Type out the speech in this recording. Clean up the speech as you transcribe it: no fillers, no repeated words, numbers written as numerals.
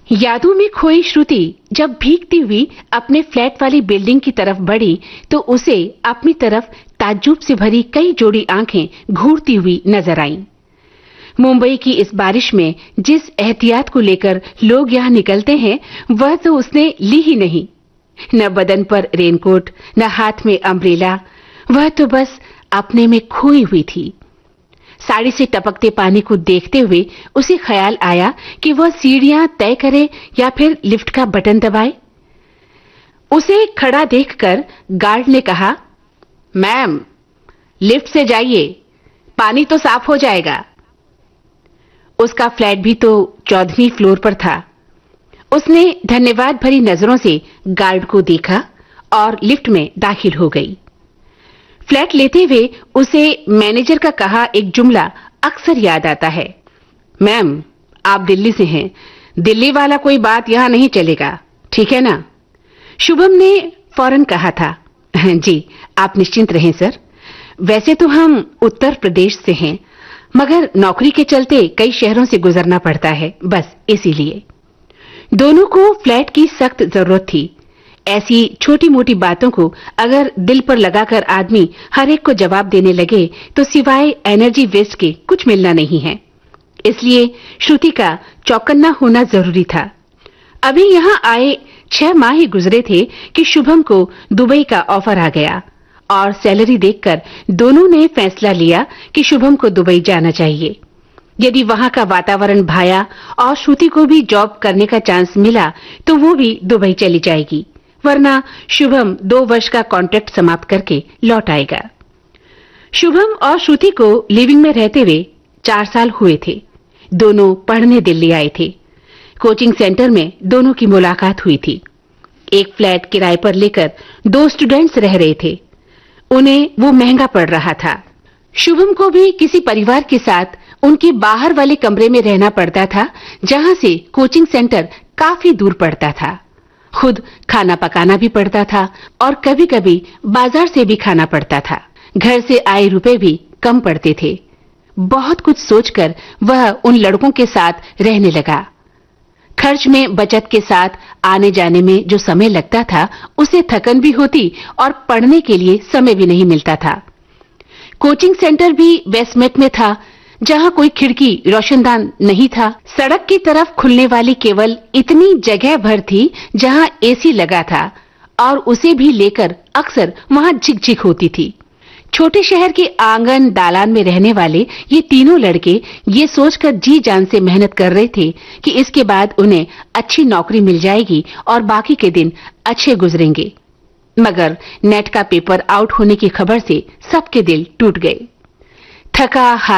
यादों में खोई श्रुति जब भीगती हुई अपने फ्लैट वाली बिल्डिंग की तरफ बढ़ी तो उसे अपनी तरफ ताज्जुब से भरी कई जोड़ी आंखें घूरती हुई नजर आईं। मुंबई की इस बारिश में जिस एहतियात को लेकर लोग यहाँ निकलते हैं वह तो उसने ली ही नहीं। न बदन पर रेनकोट, न हाथ में अम्ब्रेला, वह तो बस अपने में खोई हुई थी। साड़ी से टपकते पानी को देखते हुए उसे ख्याल आया कि वह सीढ़ियां तय करे या फिर लिफ्ट का बटन दबाए। उसे खड़ा देखकर गार्ड ने कहा, मैम लिफ्ट से जाइए, पानी तो साफ हो जाएगा। उसका फ्लैट भी तो 14वीं फ्लोर पर था। उसने धन्यवाद भरी नजरों से गार्ड को देखा और लिफ्ट में दाखिल हो गई। फ्लैट लेते हुए उसे मैनेजर का कहा एक जुमला अक्सर याद आता है, मैम आप दिल्ली से हैं, दिल्ली वाला कोई बात यहां नहीं चलेगा, ठीक है ना? शुभम ने फौरन कहा था, जी आप निश्चिंत रहें सर, वैसे तो हम उत्तर प्रदेश से हैं मगर नौकरी के चलते कई शहरों से गुजरना पड़ता है, बस इसीलिए। दोनों को फ्लैट की सख्त जरूरत थी। ऐसी छोटी मोटी बातों को अगर दिल पर लगाकर आदमी हर एक को जवाब देने लगे तो सिवाय एनर्जी वेस्ट के कुछ मिलना नहीं है। इसलिए श्रुति का चौकन्ना होना जरूरी था। अभी यहाँ आए 6 माह ही गुजरे थे कि शुभम को दुबई का ऑफर आ गया और सैलरी देखकर दोनों ने फैसला लिया कि शुभम को दुबई जाना चाहिए। यदि वहां का वातावरण भाया और श्रुति को भी जॉब करने का चांस मिला तो वो भी दुबई चली जाएगी, वरना शुभम 2 वर्ष का कॉन्ट्रैक्ट समाप्त करके लौट आएगा। शुभम और श्रुति को लिविंग में रहते हुए 4 साल हुए थे। दोनों पढ़ने दिल्ली आए थे। कोचिंग सेंटर में दोनों की मुलाकात हुई थी। एक फ्लैट किराए पर लेकर 2 स्टूडेंट्स रह रहे थे। उन्हें वो महंगा पड़ रहा था। शुभम को भी किसी परिवार के साथ उनके बाहर वाले कमरे में रहना पड़ता था, जहां से कोचिंग सेंटर काफी दूर पड़ता था। खुद खाना पकाना भी पड़ता था और कभी-कभी बाजार से भी खाना पड़ता था। घर से आए रुपए भी कम पड़ते थे। बहुत कुछ सोचकर वह उन लड़कों के साथ रहने लगा। खर्च में बचत के साथ आने जाने में जो समय लगता था उसे थकन भी होती और पढ़ने के लिए समय भी नहीं मिलता था। कोचिंग सेंटर भी बेसमेंट में था, जहां कोई खिड़की रोशनदान नहीं था। सड़क की तरफ खुलने वाली केवल इतनी जगह भर थी जहां एसी लगा था और उसे भी लेकर अक्सर वहां झिकझिक होती थी। छोटे शहर के आंगन दालान में रहने वाले ये तीनों लड़के ये सोचकर जी जान से मेहनत कर रहे थे कि इसके बाद उन्हें अच्छी नौकरी मिल जाएगी और बाकी के दिन अच्छे गुजरेंगे। मगर नेट का पेपर आउट होने की खबर से सबके दिल टूट गए। थका